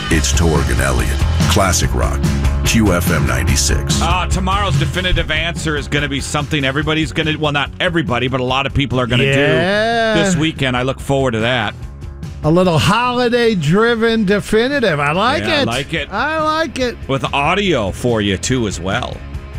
It's Torg and Elliott. Classic Rock. QFM 96. Tomorrow's definitive answer is going to be something everybody's going to, well, not everybody, but a lot of people are going to do this weekend. I look forward to that. A little holiday-driven definitive. I like it. I like it. With audio for you, too, as well.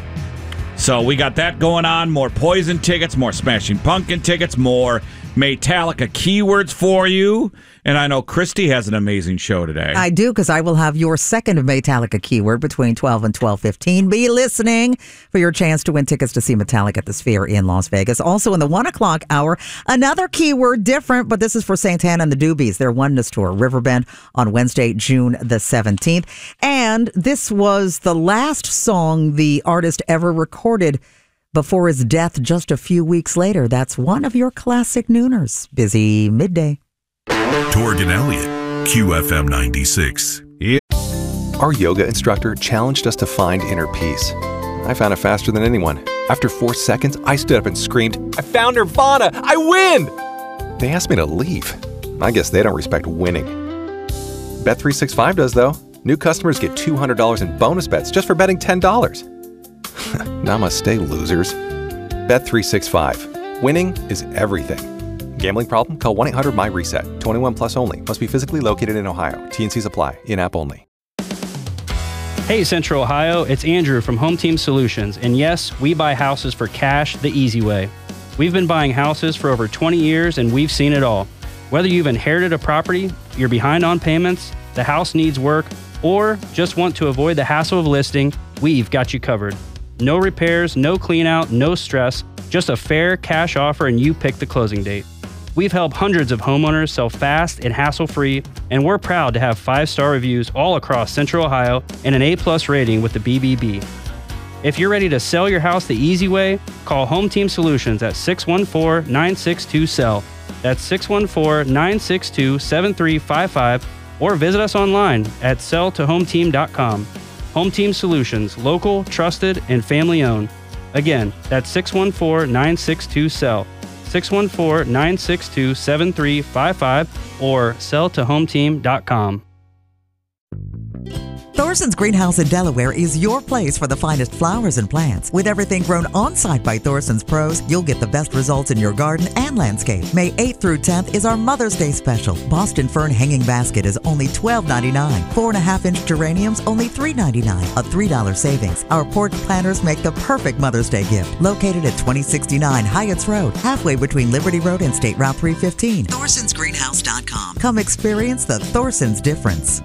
So we got that going on. More Poison tickets, more Smashing Pumpkin tickets, more Metallica keywords for you. And I know Christy has an amazing show today. I do, because I will have your second Metallica keyword between 12 and 12:15. Be listening for your chance to win tickets to see Metallica at the Sphere in Las Vegas. Also in the 1 o'clock hour, another keyword different, but this is for Santana and the Doobies, their Oneness Tour, Riverbend, on Wednesday, June the 17th. And this was the last song the artist ever recorded before his death just a few weeks later. That's one of your classic nooners. Busy midday. Torg and Elliott, QFM 96. Our yoga instructor challenged us to find inner peace. I found it faster than anyone. After 4 seconds, I stood up and screamed, "I found Nirvana! I win!" They asked me to leave. I guess they don't respect winning. Bet365 does, though. New customers get $200 in bonus bets just for betting $10. Namaste, losers. Bet365. Winning is everything. Gambling problem? Call 1-800-MY-RESET. 21 plus only. Must be physically located in Ohio. T&Cs apply. In-app only. Hey, Central Ohio. It's Andrew from Home Team Solutions. And yes, we buy houses for cash the easy way. We've been buying houses for over 20 years, and we've seen it all. Whether you've inherited a property, you're behind on payments, the house needs work, or just want to avoid the hassle of listing, we've got you covered. No repairs, no clean out, no stress, just a fair cash offer and you pick the closing date. We've helped hundreds of homeowners sell fast and hassle-free, and we're proud to have 5-star reviews all across Central Ohio and an A+ rating with the BBB. If you're ready to sell your house the easy way, call Home Team Solutions at 614-962-SELL. That's 614-962-7355, or visit us online at selltohometeam.com. Home Team Solutions, local, trusted, and family-owned. Again, that's 614-962-SELL. 614-962-7355 or selltohometeam.com. Thorson's Greenhouse in Delaware is your place for the finest flowers and plants. With everything grown on-site by Thorson's pros, you'll get the best results in your garden and landscape. May 8th through 10th is our Mother's Day special. Boston Fern Hanging Basket is only $12.99. 4.5-inch geraniums, only $3.99. A $3 savings. Our porch planters make the perfect Mother's Day gift. Located at 2069 Hyatts Road, halfway between Liberty Road and State Route 315. Thorson'sGreenhouse.com. Come experience the Thorson's difference.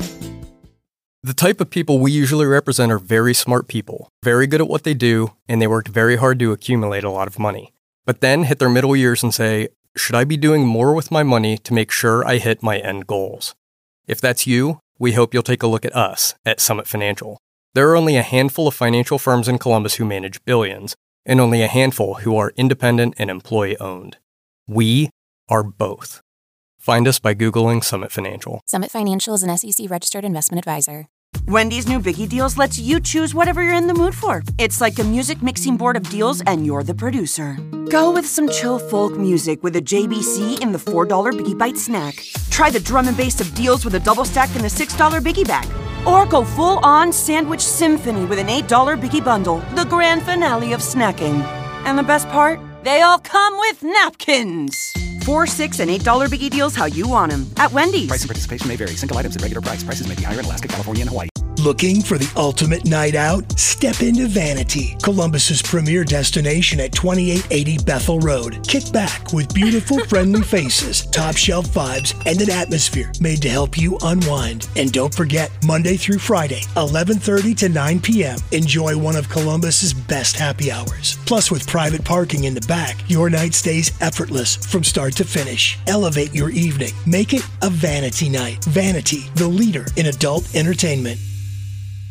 The type of people we usually represent are very smart people, very good at what they do, and they worked very hard to accumulate a lot of money. But then hit their middle years and say, should I be doing more with my money to make sure I hit my end goals? If that's you, we hope you'll take a look at us at Summit Financial. There are only a handful of financial firms in Columbus who manage billions, and only a handful who are independent and employee-owned. We are both. Find us by Googling Summit Financial. Summit Financial is an SEC-registered investment advisor. Wendy's new Biggie Deals lets you choose whatever you're in the mood for. It's like a music mixing board of deals, and you're the producer. Go with some chill folk music with a JBC in the $4 Biggie Bite snack. Try the drum and bass of deals with a double stack in the $6 Biggie Bag. Or go full-on sandwich symphony with an $8 Biggie Bundle, the grand finale of snacking. And the best part? They all come with napkins. $4, $6, and $8 Biggie Deals how you want them at Wendy's. Price and participation may vary. Single items at regular price. Prices may be higher in Alaska, California, and Hawaii. Looking for the ultimate night out? Step into Vanity, Columbus's premier destination at 2880 Bethel Road. Kick back with beautiful, friendly faces, top shelf vibes, and an atmosphere made to help you unwind. And don't forget, Monday through Friday, 11:30 to 9 p.m., enjoy one of Columbus's best happy hours. Plus, with private parking in the back, your night stays effortless from start to finish. Elevate your evening. Make it a Vanity night. Vanity, the leader in adult entertainment.